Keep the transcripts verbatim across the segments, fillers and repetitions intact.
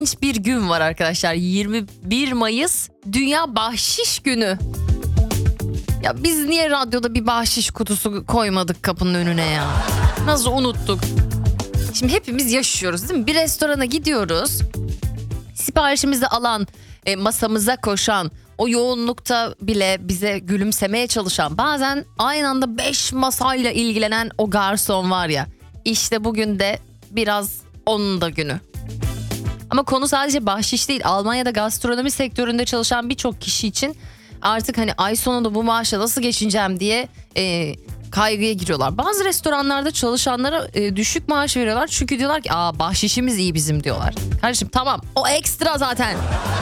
bir gün var arkadaşlar. yirmi bir Mayıs Dünya Bahşiş Günü. Ya biz niye radyoda bir bahşiş kutusu koymadık kapının önüne ya? Nasıl unuttuk? Şimdi hepimiz yaşıyoruz değil mi? Bir restorana gidiyoruz. Siparişimizi alan, e, masamıza koşan, o yoğunlukta bile bize gülümsemeye çalışan, bazen aynı anda beş masayla ilgilenen o garson var ya. İşte bugün de biraz onun da günü. Ama konu sadece bahşiş değil. Almanya'da gastronomi sektöründe çalışan birçok kişi için artık hani ay sonunda bu maaşla nasıl geçineceğim diye e, kaygıya giriyorlar. Bazı restoranlarda çalışanlara e, düşük maaş veriyorlar. Çünkü diyorlar ki aa bahşişimiz iyi bizim diyorlar. Kardeşim tamam, o ekstra zaten.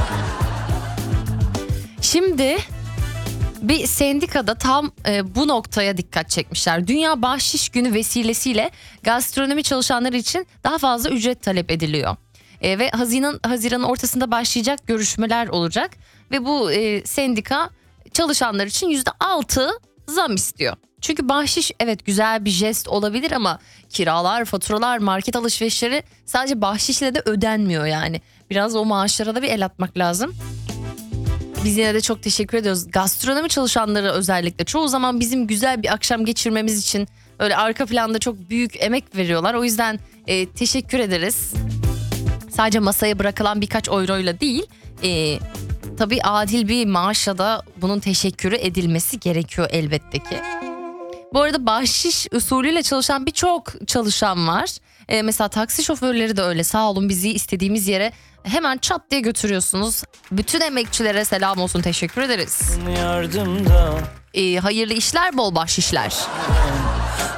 Şimdi bir sendikada tam e, bu noktaya dikkat çekmişler. Dünya Bahşiş Günü vesilesiyle gastronomi çalışanları için daha fazla ücret talep ediliyor. E, ve Haziran, Haziran'ın ortasında başlayacak görüşmeler olacak. Ve bu e, sendika çalışanlar için yüzde altı zam istiyor. Çünkü bahşiş evet güzel bir jest olabilir ama kiralar, faturalar, market alışverişleri sadece bahşişle de ödenmiyor yani. Biraz o maaşlara da bir el atmak lazım. Biz yine de çok teşekkür ediyoruz. Gastronomi çalışanları özellikle çoğu zaman bizim güzel bir akşam geçirmemiz için öyle arka planda çok büyük emek veriyorlar. O yüzden e, teşekkür ederiz. Sadece masaya bırakılan birkaç euroyla değil, e, tabii adil bir maaşla da bunun teşekkürü edilmesi gerekiyor elbette ki. Bu arada bahşiş usulüyle çalışan birçok çalışan var. Ee, mesela taksi şoförleri de öyle. Sağ olun, bizi istediğimiz yere hemen çat diye götürüyorsunuz. Bütün emekçilere selam olsun, teşekkür ederiz. Ee, hayırlı işler, bol bahşişler.